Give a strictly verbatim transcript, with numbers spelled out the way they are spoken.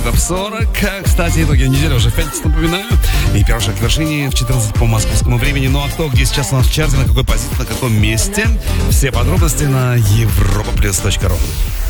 хитов сорок. Кстати, итоги недели уже в пятницу, напоминаю. И первый шаг к вершине в четырнадцать по московскому времени. Ну а кто, где сейчас у нас в чарте, на какой позиции, на каком месте? Все подробности на европа плюс точка ру.